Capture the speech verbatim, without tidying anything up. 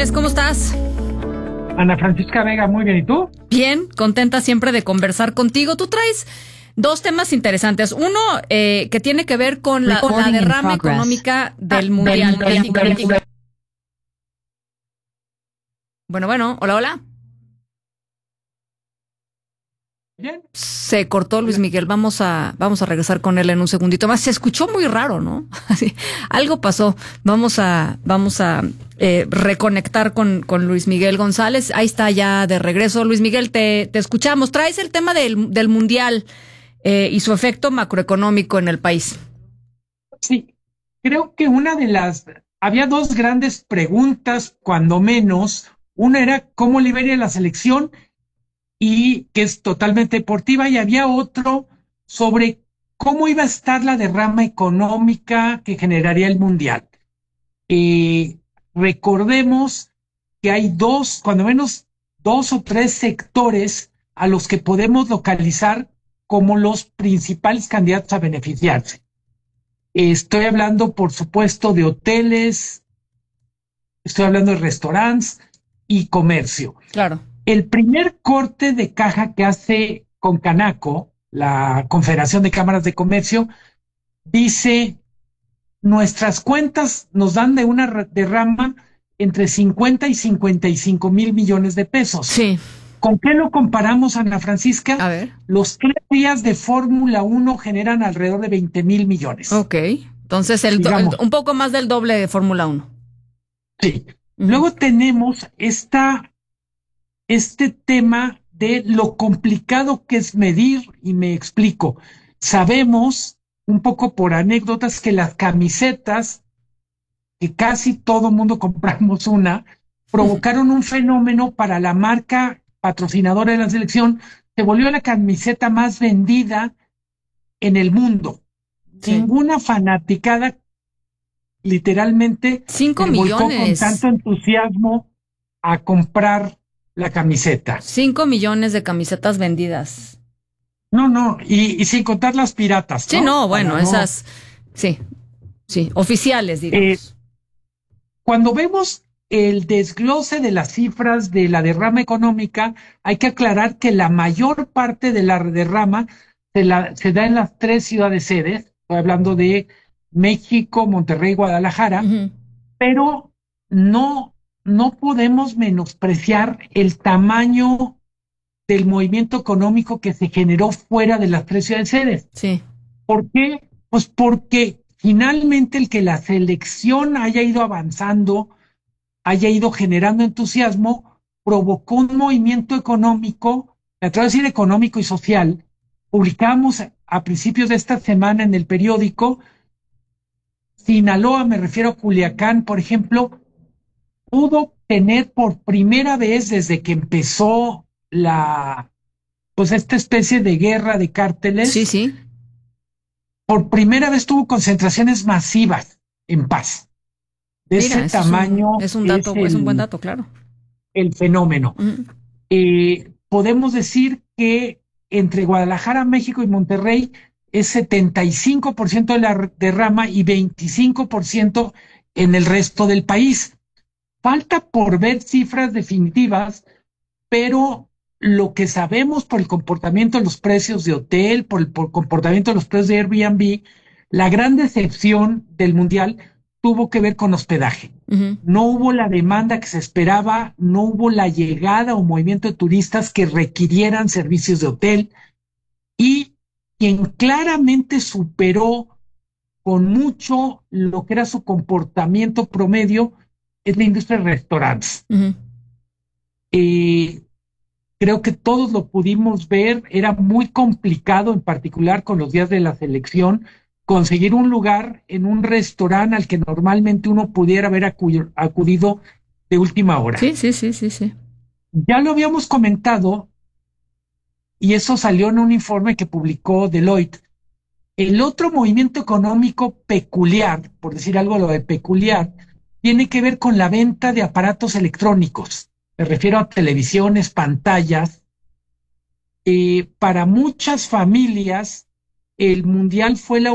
González, ¿cómo estás? Ana Francisca Vega, muy bien, ¿y tú? Bien, contenta siempre de conversar contigo. Tú traes dos temas interesantes. Uno, eh, que tiene que ver con la, la derrama económica del Mundial. Bueno, bueno, hola, hola. Bien. Se cortó Luis Miguel, vamos a, vamos a regresar con él en un segundito más. Se escuchó muy raro, ¿no? Así, algo pasó. Vamos a, vamos a eh, reconectar con, con Luis Miguel González. Ahí está ya de regreso. Luis Miguel, te, te escuchamos. Traes el tema del, del Mundial eh, y su efecto macroeconómico en el país. Sí, creo que una de las, había dos grandes preguntas, cuando menos. Una era cómo libera la selección, y que es totalmente deportiva, y había otro sobre cómo iba a estar la derrama económica que generaría el Mundial. Eh, recordemos que hay dos, cuando menos dos o tres sectores a los que podemos localizar como los principales candidatos a beneficiarse. Estoy hablando, por supuesto, de hoteles, estoy hablando de restaurantes y comercio. Claro. El primer corte de caja que hace Concanaco, la Confederación de Cámaras de Comercio, dice: nuestras cuentas nos dan de una derrama entre cincuenta y cincuenta y cinco mil millones de pesos. Sí. ¿Con qué lo comparamos, Ana Francisca? A ver. Los tres días de Fórmula uno generan alrededor de veinte mil millones. Ok. Entonces, el, Digamos, el, un poco más del doble de Fórmula uno. Sí. Uh-huh. Luego tenemos esta... este tema de lo complicado que es medir, y me explico. Sabemos, un poco por anécdotas, que las camisetas, que casi todo mundo compramos una, provocaron un fenómeno para la marca patrocinadora de la selección. Se volvió la camiseta más vendida en el mundo. Sí. Ninguna fanaticada literalmente cinco millones con tanto entusiasmo a comprar la camiseta. Cinco millones de camisetas vendidas. No, no, y, y sin contar las piratas, ¿no? Sí, no, bueno, Para esas, no... sí, sí, oficiales, digamos. Eh, cuando vemos el desglose de las cifras de la derrama económica, hay que aclarar que la mayor parte de la derrama se, la, se da en las tres ciudades sedes. Estoy hablando de México, Monterrey, Guadalajara, uh-huh. pero no... no podemos menospreciar el tamaño del movimiento económico que se generó fuera de las tres ciudades sedes. Sí. ¿Por qué? Pues porque finalmente el que la selección haya ido avanzando, haya ido generando entusiasmo, provocó un movimiento económico, me atrevo a decir económico y social. Publicamos a principios de esta semana en el periódico, Sinaloa, me refiero a Culiacán, por ejemplo, pudo tener por primera vez desde que empezó la, pues esta especie de guerra de cárteles. Sí, sí. Por primera vez tuvo concentraciones masivas en paz. De Mira, ese tamaño. Es un, es un dato, es, el, es un buen dato, claro. El fenómeno. Uh-huh. Eh, podemos decir que entre Guadalajara, México y Monterrey es setenta y cinco por ciento de la derrama y veinticinco por ciento en el resto del país. Falta por ver cifras definitivas, pero lo que sabemos por el comportamiento de los precios de hotel, por el por comportamiento de los precios de Airbnb, la gran decepción del Mundial tuvo que ver con hospedaje. Uh-huh. No hubo la demanda que se esperaba, no hubo la llegada o movimiento de turistas que requirieran servicios de hotel, y quien claramente superó con mucho lo que era su comportamiento promedio es la industria de restaurantes. Uh-huh. Eh, creo que todos lo pudimos ver, era muy complicado, en particular con los días de la selección, conseguir un lugar en un restaurante al que normalmente uno pudiera haber acu- acudido de última hora. Sí, sí, sí, sí, sí. Ya lo habíamos comentado, y eso salió en un informe que publicó Deloitte. El otro movimiento económico peculiar, por decir algo lo de peculiar, tiene que ver con la venta de aparatos electrónicos. Me refiero a televisiones, pantallas. Eh, para muchas familias, el Mundial fue la